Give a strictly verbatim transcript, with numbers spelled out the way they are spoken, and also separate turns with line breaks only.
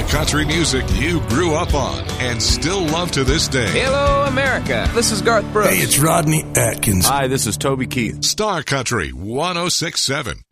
the country music you grew up on and still love to this day.
Hello, America. This is Garth Brooks.
Hey, it's Rodney Atkins.
Hi, this is Toby Keith.
Star Country one oh six point seven.